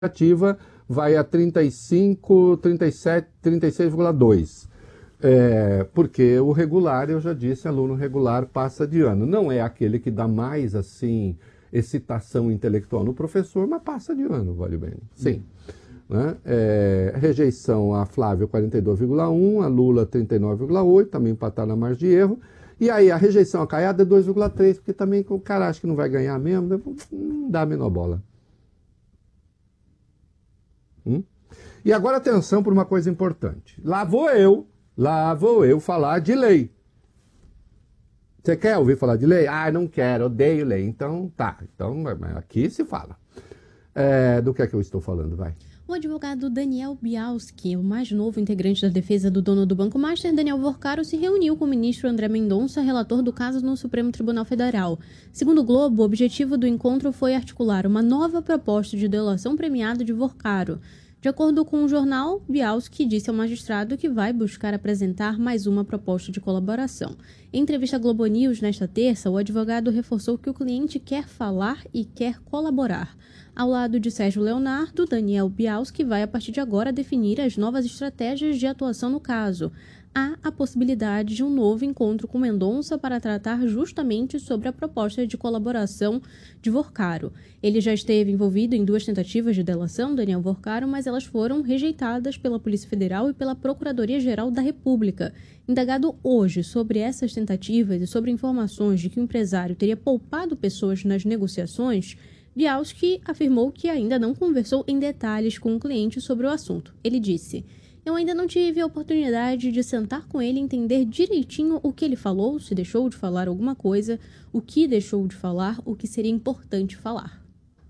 ativa vai a 35, 37, 36,2. Porque o regular, eu já disse, aluno regular passa de ano. Não é aquele que dá mais, assim, excitação intelectual no professor, mas passa de ano, vale bem. Sim. Né? Rejeição a Flávio 42,1, a Lula 39,8, também empatar na margem de erro. E aí a rejeição a Caiado é 2,3, porque também o cara acha que não vai ganhar mesmo, não dá a menor bola. E agora atenção para uma coisa importante. Lá vou eu falar de lei. Você quer ouvir falar de lei? Ah, não quero, odeio lei. Então, tá. Então, aqui se fala. Do que é que eu estou falando? Vai. O advogado Daniel Bialski, o mais novo integrante da defesa do dono do Banco Master, Daniel Vorcaro, se reuniu com o ministro André Mendonça, relator do caso no Supremo Tribunal Federal. Segundo o Globo, o objetivo do encontro foi articular uma nova proposta de delação premiada de Vorcaro. De acordo com o jornal, Bialski disse ao magistrado que vai buscar apresentar mais uma proposta de colaboração. Em entrevista à Globo News nesta terça, o advogado reforçou que o cliente quer falar e quer colaborar. Ao lado de Sérgio Leonardo, Daniel Bialski vai a partir de agora definir as novas estratégias de atuação no caso. Há a possibilidade de um novo encontro com Mendonça para tratar justamente sobre a proposta de colaboração de Vorcaro. Ele já esteve envolvido em 2 tentativas de delação, Daniel Vorcaro, mas elas foram rejeitadas pela Polícia Federal e pela Procuradoria-Geral da República. Indagado hoje sobre essas tentativas e sobre informações de que o empresário teria poupado pessoas nas negociações, Bialski afirmou que ainda não conversou em detalhes com o cliente sobre o assunto. Ele disse: "Eu ainda não tive a oportunidade de sentar com ele e entender direitinho o que ele falou, se deixou de falar alguma coisa, o que deixou de falar, o que seria importante falar."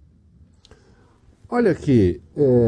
Olha aqui,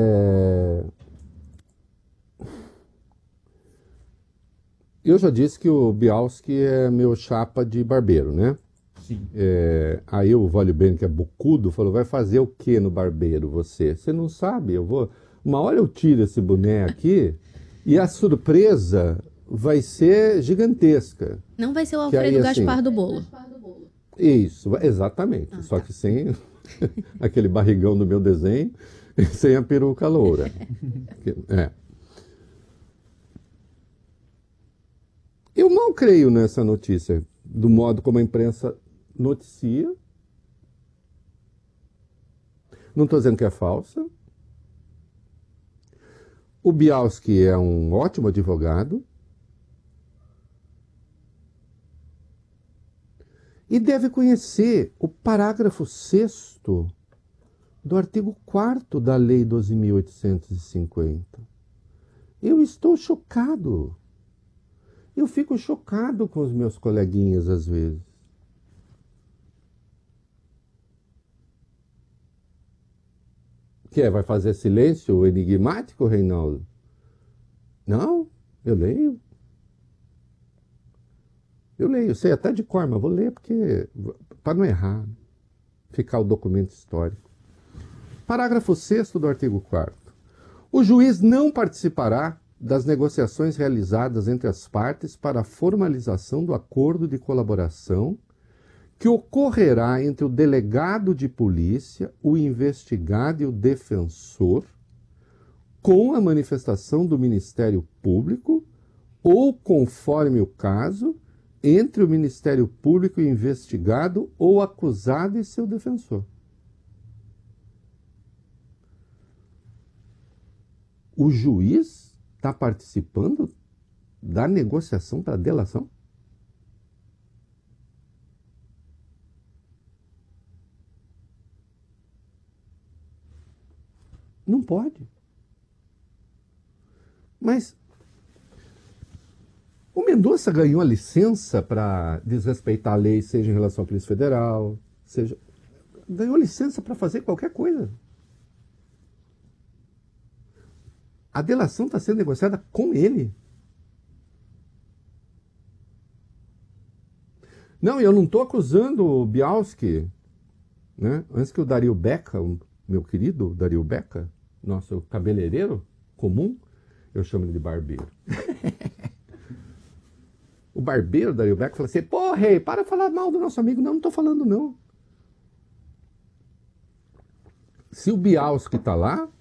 eu já disse que o Bialski é meu chapa de barbeiro, né? Sim. Aí o Vale Bem, que é bocudo, falou: vai fazer o que no barbeiro você? Você não sabe, uma hora eu tiro esse boné aqui e a surpresa vai ser gigantesca. Não vai ser o Alfredo Gaspar do bolo. Isso, exatamente. Só que sem aquele barrigão do meu desenho e sem a peruca loura. Eu não creio nessa notícia, do modo como a imprensa noticia. Não estou dizendo que é falsa. O Bialski é um ótimo advogado e deve conhecer o parágrafo 6º do artigo 4º da Lei 12.850. Eu estou chocado. Eu fico chocado com os meus coleguinhas às vezes. Vai fazer silêncio enigmático, Reinaldo? Não, eu leio. Eu sei até de cor, mas vou ler para não errar, ficar o documento histórico. Parágrafo 6º do artigo 4º. O juiz não participará das negociações realizadas entre as partes para a formalização do acordo de colaboração que ocorrerá entre o delegado de polícia, o investigado e o defensor, com a manifestação do Ministério Público ou, conforme o caso, entre o Ministério Público e o investigado ou acusado e seu defensor. O juiz está participando da negociação para delação? Não pode. Mas o Mendonça ganhou a licença para desrespeitar a lei, seja em relação à Polícia Federal, ganhou licença para fazer qualquer coisa. A delação está sendo negociada com ele. Não, eu não estou acusando o Bialski, né? Antes que o Dario Beca, o meu querido Dario Beca, nosso cabeleireiro comum, eu chamo ele de barbeiro. O barbeiro Dario Beca fala assim: pô, rei, para de falar mal do nosso amigo. Não estou falando não. Se o Bialski está lá,